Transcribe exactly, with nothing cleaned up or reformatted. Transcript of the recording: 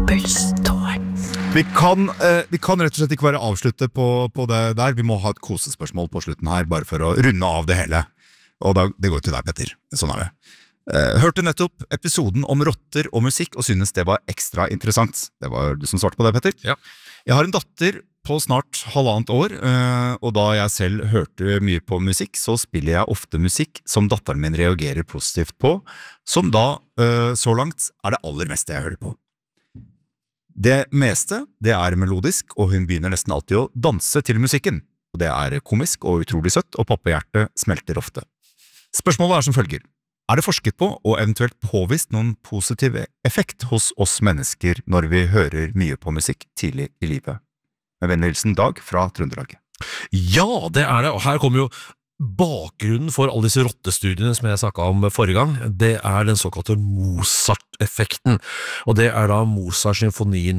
Dobbelstårn. Vi kan, eh, vi kan rett og slett ikke bare avslutte på, på det der. Vi må ha et kosespørsmål på slutten her, bare for å runde av det hele. Og da, det går til deg, Petter. Sånn er det. Eh, hørte nettopp episoden om rotter og musikk, og synes det var ekstra interessant. Det var du som svarte på det, Petter. Ja. Jeg har en datter på snart halvannet år, eh, og da jeg selv hørte mye på musikk, så spiller jeg ofte musikk som datteren min reagerer positivt på, som da, eh, så langt, er det aller meste jeg hører på. Det meste, det er melodisk, og hun begynner nesten alltid å danse til musikken. Og det er komisk og utrolig søtt, og pappahjertet smelter ofte. Spørsmålet er som følger. Er det forsket på og eventuelt påvist noen positiv effekt hos oss mennesker når vi hører mye på musikk tidlig i livet? Med vennlig hilsen Dag fra Trøndelag. Ja, det er det, og her kommer jo bakgrunnen for alle disse rottestudiene som jeg snakket om forrige gang. Det er den såkalte Mozart-effekten, og det er da Mozart-symfonien